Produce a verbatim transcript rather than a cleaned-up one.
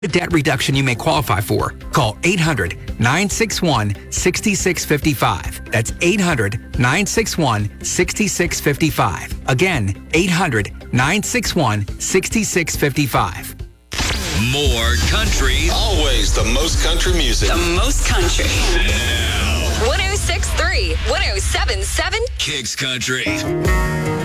The debt reduction you may qualify for. Call eight hundred, nine six one, six six five five. That's eight hundred, nine six one, six six five five. Again, eight hundred, nine six one, six six five five. More country. Always the most country music. The most country. Now. one oh six point three, one oh seven point seven Kicks Country.